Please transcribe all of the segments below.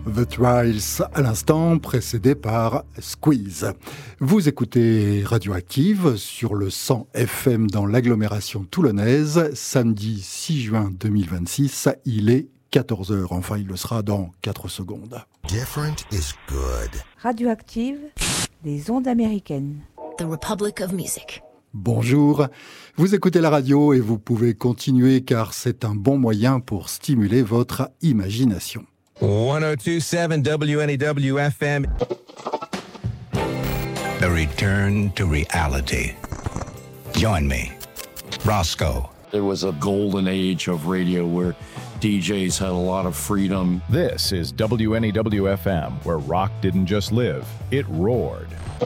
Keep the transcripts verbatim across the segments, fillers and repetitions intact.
The Trials à l'instant, précédé par Squeeze. Vous écoutez Radioactive sur le cent F M dans l'agglomération toulonnaise. Samedi six juin deux mille vingt-six, il est quatorze heures. Enfin, il le sera dans quatre secondes. Different is good. Radioactive, des ondes américaines. The Republic of Music. Bonjour, vous écoutez la radio et vous pouvez continuer car c'est un bon moyen pour stimuler votre imagination. one oh two point seven W N E W F M. The return to reality. Join me, Roscoe. There was a golden age of radio where D Js had a lot of freedom. This is W N E W F M, where rock didn't just live, it roared.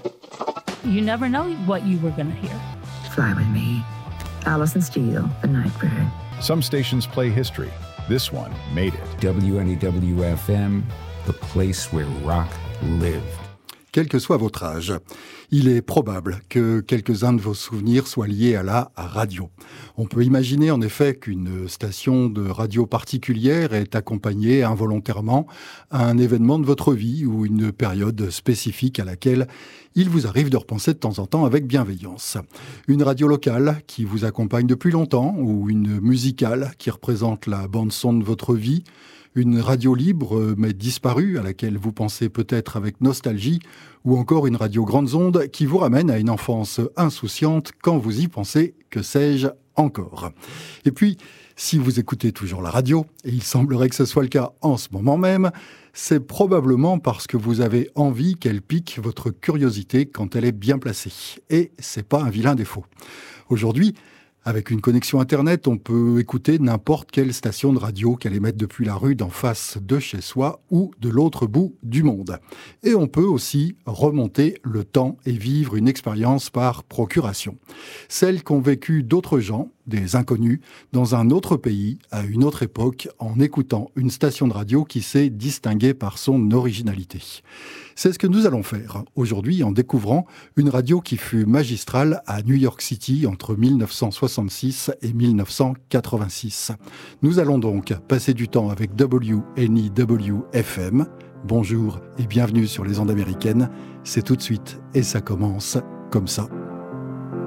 You never know what you were going to hear. Fly with me. Allison Steele, The Nightbird. Some stations play history. This one made it. W N E W F M, the place where rock lived. Quel que soit votre âge, il est probable que quelques-uns de vos souvenirs soient liés à la radio. On peut imaginer en effet qu'une station de radio particulière est accompagnée involontairement à un événement de votre vie ou une période spécifique à laquelle il vous arrive de repenser de temps en temps avec bienveillance. Une radio locale qui vous accompagne depuis longtemps ou une musicale qui représente la bande-son de votre vie. Une radio libre mais disparue à laquelle vous pensez peut-être avec nostalgie, ou encore une radio grandes ondes qui vous ramène à une enfance insouciante quand vous y pensez, que sais-je encore. Et puis, si vous écoutez toujours la radio, et il semblerait que ce soit le cas en ce moment même, c'est probablement parce que vous avez envie qu'elle pique votre curiosité quand elle est bien placée. Et c'est pas un vilain défaut. Aujourd'hui, avec une connexion Internet, on peut écouter n'importe quelle station de radio qu'elle émette depuis la rue d'en face de chez soi ou de l'autre bout du monde. Et on peut aussi remonter le temps et vivre une expérience par procuration. Celle qu'ont vécu d'autres gens, des inconnus, dans un autre pays, à une autre époque, en écoutant une station de radio qui s'est distinguée par son originalité. C'est ce que nous allons faire aujourd'hui en découvrant une radio qui fut magistrale à New York City entre mille neuf cent soixante-six et mille neuf cent quatre-vingt-six. Nous allons donc passer du temps avec W N E W F M. Bonjour et bienvenue sur les ondes américaines. C'est tout de suite et ça commence comme ça.